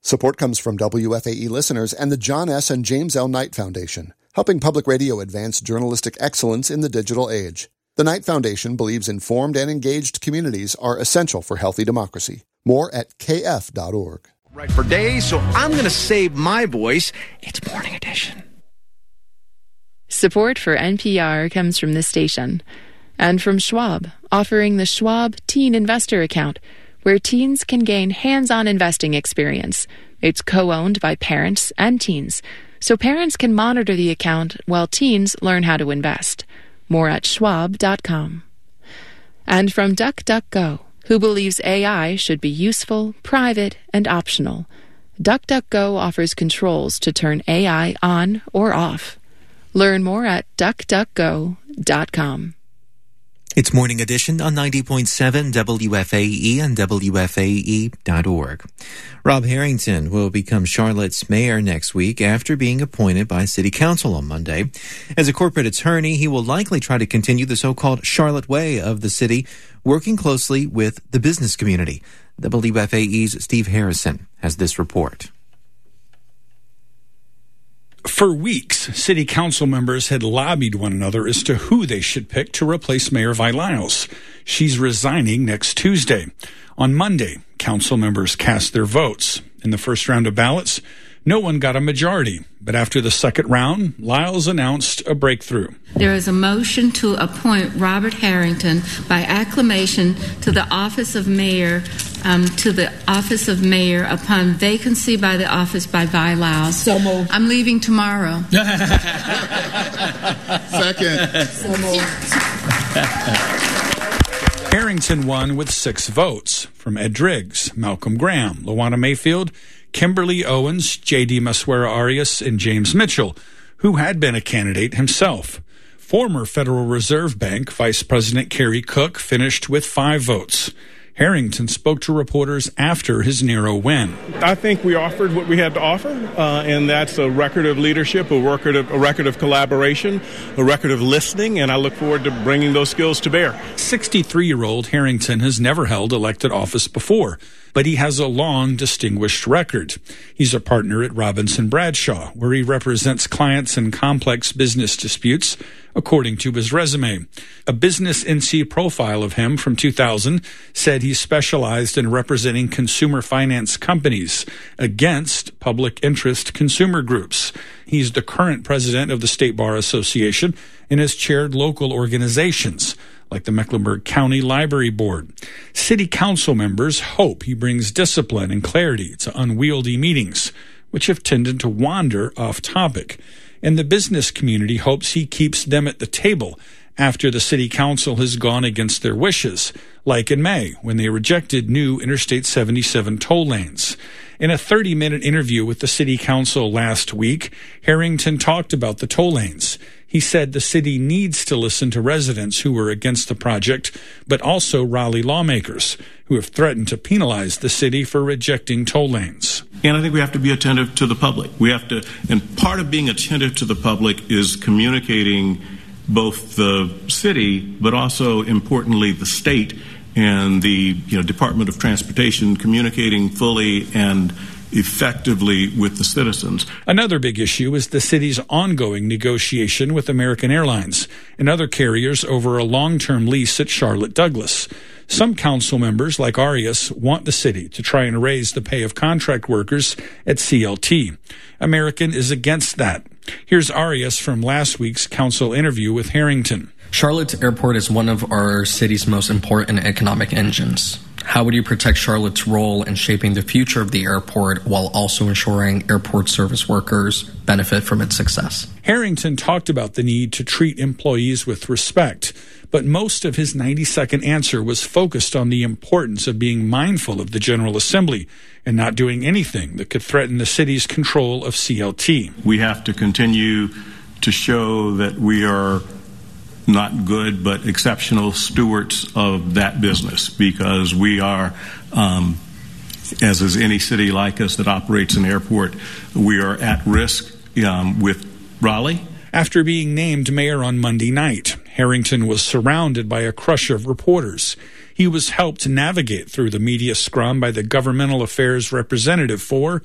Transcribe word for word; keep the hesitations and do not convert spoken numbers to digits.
Support comes from W F A E listeners and the John S. and James L. Knight Foundation, helping public radio advance journalistic excellence in the digital age. The Knight Foundation believes informed and engaged communities are essential for healthy democracy. More at k f dot org. Right for days, so I'm going to save my voice. It's Morning Edition. Support for N P R comes from this station and from Schwab, offering the Schwab Teen Investor Account, where teens can gain hands-on investing experience. It's co-owned by parents and teens, so parents can monitor the account while teens learn how to invest. More at schwab dot com. And from DuckDuckGo, who believes A I should be useful, private, and optional. DuckDuckGo offers controls to turn A I on or off. Learn more at duck duck go dot com. It's Morning Edition on ninety point seven W F A E and W F A E dot org. Rob Harrington will become Charlotte's mayor next week after being appointed by City Council on Monday. As a corporate attorney, he will likely try to continue the so-called Charlotte way of the city, working closely with the business community. W F A E's Steve Harrison has this report. For weeks, city council members had lobbied one another as to who they should pick to replace Mayor Vi Lyles. She's resigning next Tuesday. On Monday, council members cast their votes. In the first round of ballots, no one got a majority. But after the second round, Lyles announced a breakthrough. There is a motion to appoint Robert Harrington by acclamation to the office of mayor, um, to the office of mayor upon vacancy by the office by Vi Lyles. So moved. I'm leaving tomorrow. Second. So moved. Harrington won with six votes from Ed Driggs, Malcolm Graham, Luana Mayfield, Kimberly Owens, J D Masuera Arias, and James Mitchell, who had been a candidate himself. Former Federal Reserve Bank Vice President Kerry Cook finished with five votes. Harrington spoke to reporters after his narrow win. I think we offered what we had to offer, uh, and that's a record of leadership, a record of, a record of collaboration, a record of listening, and I look forward to bringing those skills to bear. sixty-three-year-old Harrington has never held elected office before, but he has a long, distinguished record. He's a partner at Robinson Bradshaw, where he represents clients in complex business disputes, according to his resume. A Business N C profile of him from two thousand said he specialized in representing consumer finance companies against public interest consumer groups. He's the current president of the State Bar Association and has chaired local organizations like the Mecklenburg County Library Board. City council members hope he brings discipline and clarity to unwieldy meetings, which have tended to wander off topic. And the business community hopes he keeps them at the table after the city council has gone against their wishes, like in May when they rejected new Interstate seventy-seven toll lanes. In a thirty-minute interview with the city council last week, Harrington talked about the toll lanes. He said the city needs to listen to residents who are against the project, but also Raleigh lawmakers who have threatened to penalize the city for rejecting toll lanes. And I think we have to be attentive to the public. We have to, and part of being attentive to the public is communicating both the city, but also importantly the state and the you know, Department of Transportation, communicating fully and effectively with the citizens. Another big issue is the city's ongoing negotiation with American Airlines and other carriers over a long-term lease at Charlotte Douglas. Some council members, like Arias, want the city to try and raise the pay of contract workers at C L T. American is against that. Here's Arias from last week's council interview with Harrington. Charlotte's airport is one of our city's most important economic engines. How would you protect Charlotte's role in shaping the future of the airport while also ensuring airport service workers benefit from its success? Harrington talked about the need to treat employees with respect, but most of his ninety-second answer was focused on the importance of being mindful of the General Assembly and not doing anything that could threaten the city's control of C L T. We have to continue to show that we are not good but exceptional stewards of that business, because we are, um, as is any city like us that operates an airport, we are at risk um, with Raleigh. After being named mayor on Monday night, Harrington was surrounded by a crush of reporters. He was helped navigate through the media scrum by the governmental affairs representative for